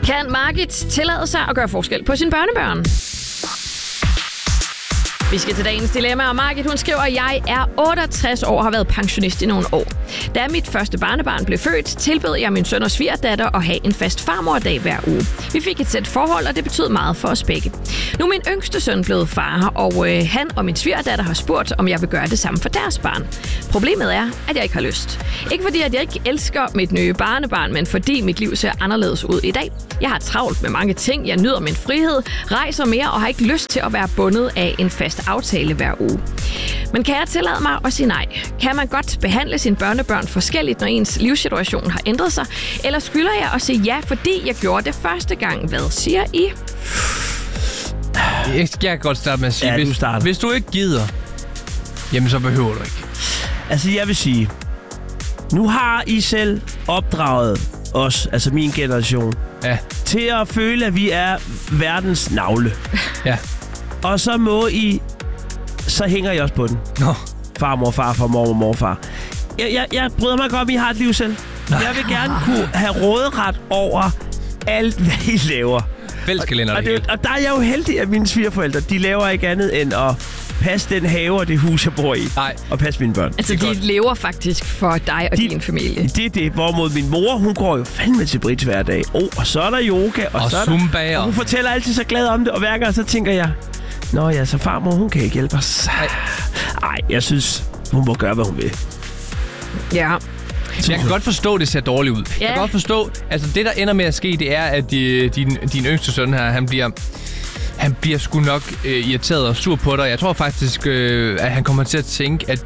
Kan Margit tillade sig at gøre forskel på sine børnebørn? Vi skal til dagens dilemma, og Margit, hun skriver, at jeg er 68 år og har været pensionist i nogle år. Da mit første barnebarn blev født, tilbød jeg min søn og svigerdatter at have en fast farmordag hver uge. Vi fik et sæt forhold, og det betød meget for os begge. Nu er min yngste søn blevet far, og han og min svigerdatter har spurgt, om jeg vil gøre det samme for deres barn. Problemet er, at jeg ikke har lyst. Ikke fordi, at jeg ikke elsker mit nye barnebarn, men fordi mit liv ser anderledes ud i dag. Jeg har travlt med mange ting, jeg nyder min frihed, rejser mere og har ikke lyst til at være bundet af en fast aftale hver uge. Men kan jeg tillade mig at sige nej? Kan man godt behandle sine børnebørn forskelligt, når ens livssituation har ændret sig? Eller skylder jeg at sige ja, fordi jeg gjorde det første gang? Hvad siger I? Jeg kan godt starte med at sige, hvis du ikke gider, jamen så behøver du ikke. Altså jeg vil sige, nu har I selv opdraget os, altså min generation, til at føle, at vi er verdens navle. Ja. Og så så hænger I også på den. Farmor, farfar, mormor, morfar. Jeg bryder mig godt om, I har et liv selv. Jeg vil gerne kunne have råderet over alt, hvad I laver. Fælleskalender og der er jeg jo heldig, at mine svigerforældre, de laver ikke andet end at passe den have og det hus, jeg bor i. Nej. Og passe mine børn. Altså, de lever faktisk for dig og din familie. Det er det. Hvorimod min mor, hun går jo fandme til bridge hver dag. Og så er der yoga, og så er zumba, og hun fortæller altid så glad om det. Og hver gang så tænker jeg, nå ja, så farmor, hun kan ikke hjælpe os. Nej, jeg synes, hun må gøre, hvad hun vil. Ja. Jeg kan godt forstå, at det ser dårligt ud. Jeg kan godt forstå, altså det, der ender med at ske, det er, at din yngste søn her, han bliver sgu nok irriteret og sur på dig. Jeg tror faktisk, at han kommer til at tænke, at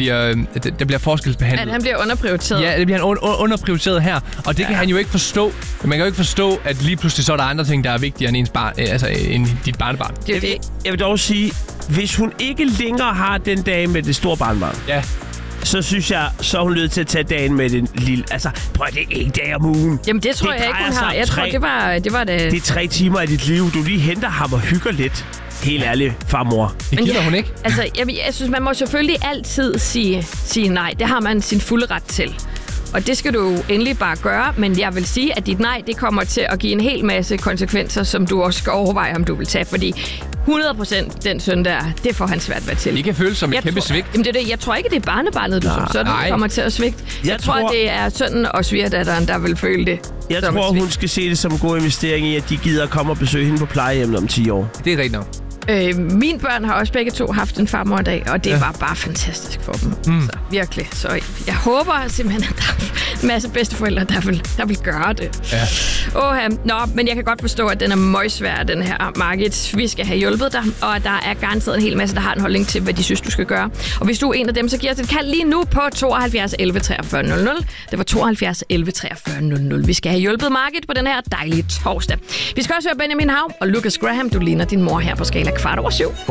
der bliver forskelsbehandlet. At han bliver underprioriteret. Ja, det bliver han underprioriteret her. Og det kan han jo ikke forstå. Man kan jo ikke forstå, at lige pludselig så er der andre ting, der er vigtigere end ens barn, end dit barnebarn. Jeg vil dog sige, hvis hun ikke længere har den dag med det store barnebarn, så synes jeg, så er hun nødt til at tage dagen med den lille... Altså, prøv at det er 1 dag om ugen. Jamen, det tror jeg ikke, hun har. Jeg tror, det var det... Det er 3 timer af dit liv. Du lige henter ham og hygger lidt. Helt ærligt, farmor. Det gider hun ikke. Altså, jeg synes, man må selvfølgelig altid sige nej. Det har man sin fulde ret til. Og det skal du jo endelig bare gøre, men jeg vil sige, at dit nej, det kommer til at give en hel masse konsekvenser, som du også skal overveje, om du vil tage, fordi 100% den søn der, det får han svært ved til. Det kan føles som et kæmpe svigt. Jamen det er det. Jeg tror ikke, det er barnebarnet, du som sådan kommer til at svigte. Jeg tror, det er sønnen og svigerdatteren, der vil føle det. Jeg tror, hun skal se det som en god investering i, at de gider at komme og besøge hende på plejehjemmet om 10 år. Det er rigtigt nok. Mine børn har også begge to haft en farmor i dag, og det var bare fantastisk for dem. Så virkelig. Så jeg håber simpelthen, at der er en masse bedsteforældre, der vil gøre det. Ja. Nå, men jeg kan godt forstå, at den er møgsvær, den her, Margit. Vi skal have hjulpet dig, og der er garanteret en hel masse, der har en holdning til, hvad de synes, du skal gøre. Og hvis du er en af dem, så giver os et kald lige nu på 72 11 43 00. Det var 72 11 43 00. Vi skal have hjulpet Margit på den her dejlige torsdag. Vi skal også høre Benjamin Hav og Lucas Graham. Du ligner din mor her på Skala 7:15.